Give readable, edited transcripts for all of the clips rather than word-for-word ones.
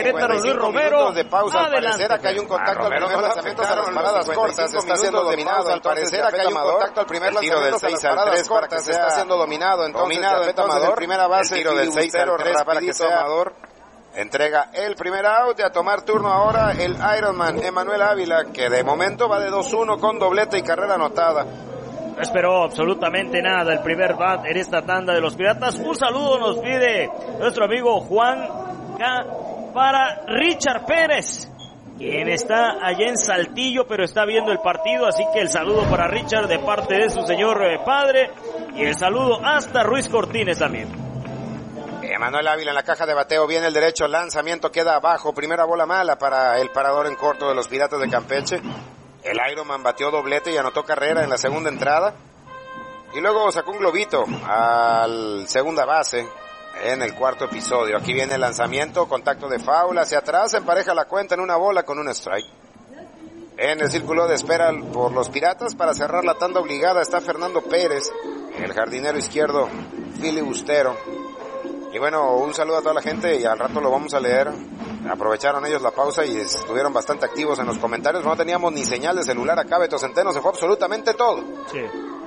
Querétaro, Luis Romero. De pausa, al parecer acá hay un contacto al primer lanzamiento a las paradas cortas, está siendo dominado, al parecer acá hay un contacto al primer lanzamiento a las paradas cortas, está siendo dominado, entonces en primera base, el tiro del 6 al 3 para que sea Amador. Entrega el primer out y a tomar turno ahora el Ironman Emanuel Ávila, que de momento va de 2-1 con doblete y carrera anotada. No esperó absolutamente nada el primer bat en esta tanda de los Piratas. Un saludo nos pide nuestro amigo Juan K. para Richard Pérez, quien está allá en Saltillo, pero está viendo el partido, así que el saludo para Richard de parte de su señor padre, y el saludo hasta Ruiz Cortines también. Emanuel Ávila en la caja de bateo, viene el derecho, lanzamiento queda abajo, primera bola mala para el parador en corto de los Piratas de Campeche. El Ironman batió doblete y anotó carrera en la segunda entrada, y luego sacó un globito al segunda base en el cuarto episodio. Aquí viene el lanzamiento, contacto de foul hacia atrás, empareja la cuenta en una bola con un strike. En el círculo de espera por los Piratas para cerrar la tanda obligada está Fernando Pérez, el jardinero izquierdo filibustero. Y bueno, un saludo a toda la gente y al rato lo vamos a leer. Aprovecharon ellos la pausa y estuvieron bastante activos en los comentarios. No teníamos ni señal de celular acá, Beto Centeno, se fue absolutamente todo. Sí.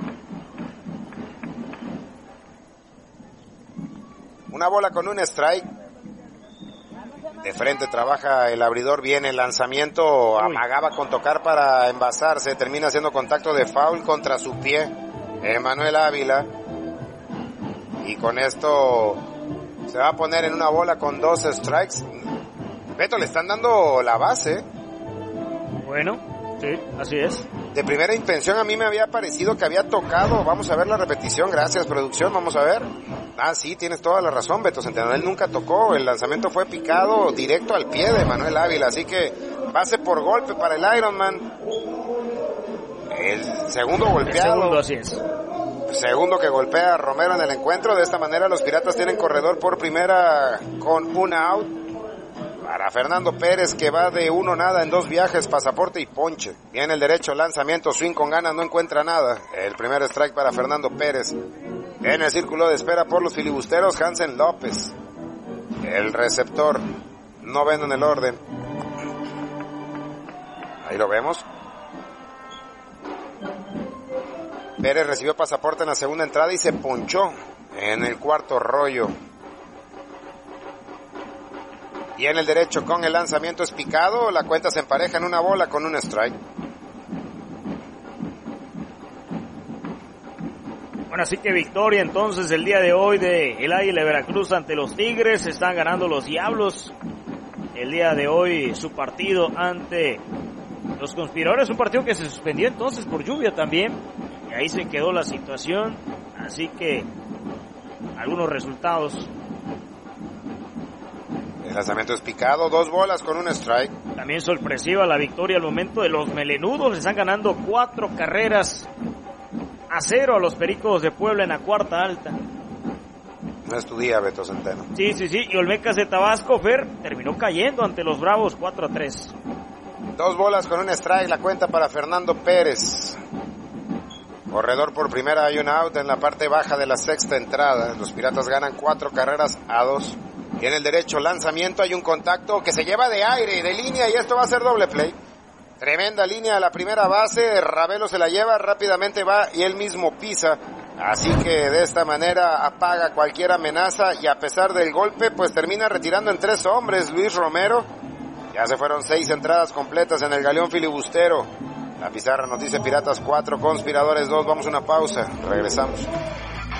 Una bola con un strike. De frente trabaja el abridor, viene el lanzamiento, amagaba con tocar para envasarse, termina haciendo contacto de foul contra su pie, Emanuel Ávila. Y con esto se va a poner en una bola con 2 strikes. Beto, le están dando la base. Bueno, sí, así es. De primera intención a mí me había parecido que había tocado. Vamos a ver la repetición, gracias producción, vamos a ver. Ah, sí, tienes toda la razón, Beto Centeno, él nunca tocó, el lanzamiento fue picado directo al pie de Manuel Ávila, así que base por golpe para el Ironman. El segundo golpeado. El segundo, así es. Segundo que golpea a Romero en el encuentro. De esta manera los Piratas tienen corredor por primera con un out. Para Fernando Pérez, que va de 1-0 en 2 viajes, pasaporte y ponche. Viene el derecho, lanzamiento, swing con ganas, no encuentra nada. El primer strike para Fernando Pérez. En el círculo de espera por los filibusteros, Hansen López. El receptor, noveno en el orden. Ahí lo vemos. Pérez recibió pasaporte en la segunda entrada y se ponchó en el cuarto rollo. Y en el derecho con el lanzamiento es picado, la cuenta se empareja en una bola con un strike. Bueno, así que victoria entonces el día de hoy de el Águila de Veracruz ante los Tigres. Están ganando los Diablos el día de hoy su partido ante los Conspiradores, un partido que se suspendió entonces por lluvia también. Y ahí se quedó la situación, así que algunos resultados. El lanzamiento es picado, 2 bolas con un strike. También sorpresiva la victoria al momento de los melenudos, están ganando 4 carreras a 0 a los Pericos de Puebla en la cuarta alta. No es tu día, Beto Centeno. Sí, y Olmecas de Tabasco, Fer, terminó cayendo ante los Bravos 4-3. 2 bolas con un strike, la cuenta para Fernando Pérez. Corredor por primera, hay un out en la parte baja de la sexta entrada. Los Piratas ganan 4 carreras a 2. Y en el derecho, lanzamiento, hay un contacto que se lleva de aire, de línea, y esto va a ser doble play. Tremenda línea a la primera base, Ravelo se la lleva, rápidamente va y él mismo pisa. Así que de esta manera apaga cualquier amenaza y a pesar del golpe, pues termina retirando en 3 hombres Luis Romero. Ya se fueron 6 entradas completas en el galeón filibustero. La pizarra nos dice Piratas 4, Conspiradores 2. Vamos a una pausa, regresamos.